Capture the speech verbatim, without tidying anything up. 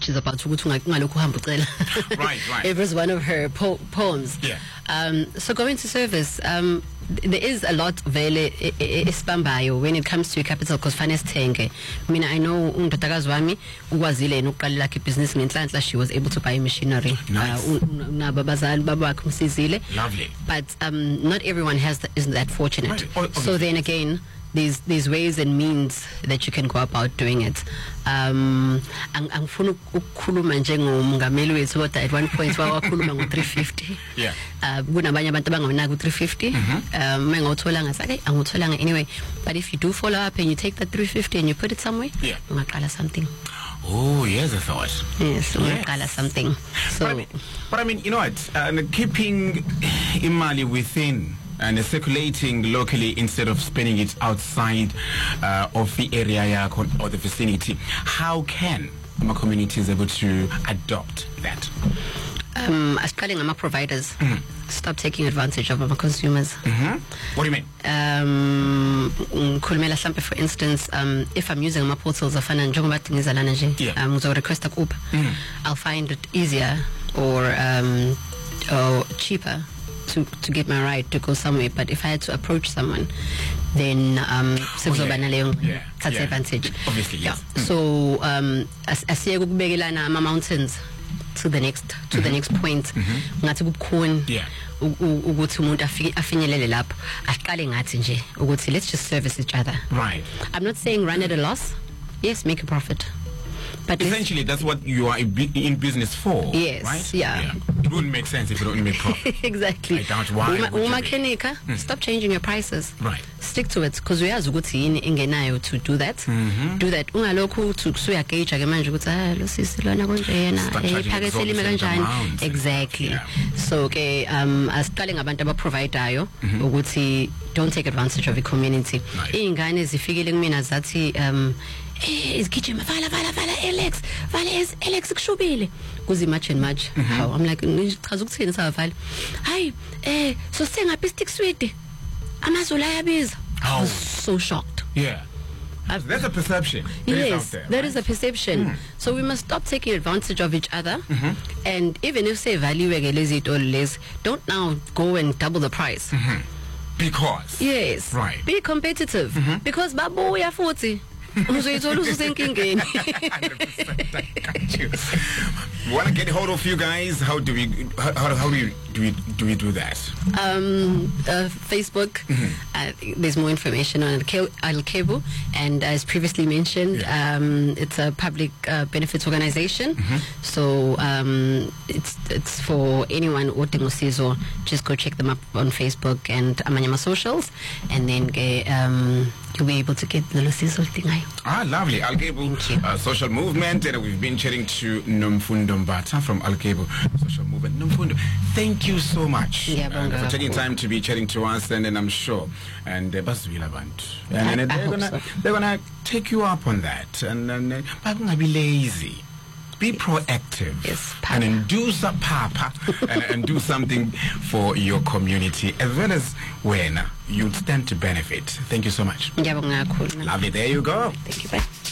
which is about right, right. It was one of her po- poems. Yeah. Um, so going to service, um, there is a lot vele espambayo when it comes to capital because finance tenge. I mean, I know undodakazi wami ukwazile nokuqalela ke business ngenhlanhla, she was able to buy machinery. Nice. Uh, babazali babakhe umsizile. Lovely. But um, not everyone has the, isn't that fortunate. Right. Oh, okay. So then again, there's there's ways and means that you can go about doing it. Um, angifuna ukukhuluma njengomongameli wethu kodwa at one point wakhuluma ngo three fifty. Yeah. Uh, kunabanye abantu abangabanaki ku three fifty. Um, mengawuthola ngasake angutholanga anyway. But if you do follow up and you take that three fifty and you put it somewhere, yeah, ungaqala something. Oh, here's a thought. Yes, ungaqala yes. something. So, but I mean, but I mean, you know what? Uh, keeping imali within and circulating locally instead of spending it outside uh, of the area or the vicinity. How can our communities able to adopt that? Um, as calling our providers, mm-hmm. stop taking advantage of our consumers. Mm-hmm. What do you mean? Um, for instance, um, if I'm using my portals of an yeah. um, so request a Uber, mm-hmm. I'll find it easier or um, or cheaper to to get my ride to go somewhere. But if I had to approach someone, then um oh, yeah. yeah. yeah. advantage. Obviously, yes. Yeah. Mm. So um as as mountains to the next to mm-hmm. the next point. Ngathi kubukhona. Yeah. Ukuthi umuntu afinyelele lapho aqale ngathi nje ukuthi let's just service each other. Right. I'm not saying run at a loss. Yes, make a profit. But essentially, that's what you are in business for. Yes. Right? Yeah. yeah. It wouldn't make sense if you don't make profit. Exactly. I doubt why. Uma kenika, mm. stop changing your prices. Right. Stick to it because we are ukuthi yini engenayo to do that. Mm-hmm. Do that. Ungalokhu to kusuya gauge ke manje ukuthi ah lo sisi lona konjena ephakethele ime kanjani. Exactly. Yeah. So ke um asiqale ngabantu aba provideayo ukuthi don't take advantage of the community. Ingane zifikile kumina zathi um eh izigijima vala vala vala Alex vala Alex kushubile kuzi much and much. How I'm like chaza ukuthini savala hayi eh so senga pistic sweet amazulu ayabiza. I was so shocked. Yeah. That's a perception. That yes, is there, that right? is a perception. Mm. So we must stop taking advantage of each other. Mm-hmm. And even if say value it or less, don't now go and double the price. Mm-hmm. Because yes, right. Be competitive. Mm-hmm. Because babu uya forty. one hundred percent want to get hold of you guys. How do we how, how do we do we do we do that? Um uh, Facebook. Mm-hmm. uh, there's more information on Al Cable, and as previously mentioned, yeah. um it's a public uh, benefits organization. Mm-hmm. So um it's it's for anyone or just go check them up on Facebook and Amanyama socials, and then get um you'll be able to get the Luciso thing. Ah, lovely. Al Cable uh, social movement, and we've been chatting to Nomfundo Mbata from Al Cable social movement. Nomfundo, thank you so much yeah, uh, for taking time to be chatting to us, and then I'm sure and uh, and uh, they're gonna so. they're gonna take you up on that, and then uh, I'm gonna be lazy. Be proactive. Yes, and then do some papa and, and do something for your community as well as when you stand to benefit. Thank you so much. Lovely. There you go. Thank you. Bye.